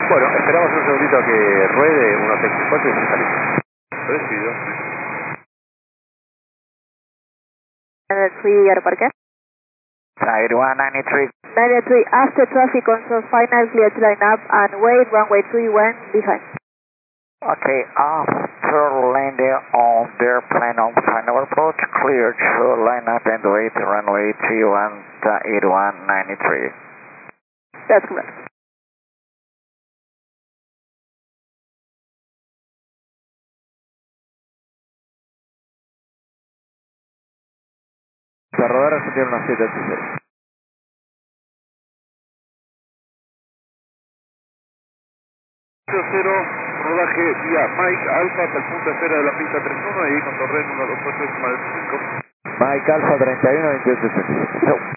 Bueno, esperamos un segundito a que ruede 164 y se salimos. Recibido. 93 Aeroparque. 8193. 93, after traffic control final, clear to line up and wait, runway 31 behind. Okay, after landing on the airplane on final approach, clear to line up and wait, runway 31, 8193. That's correct. La rodar Argentina 1786. 00, rodaje vía Mike Alpha hasta el punto de espera de la pista 31, ahí con Torren 128 decimal 5. Mike Alpha 31, 28 85.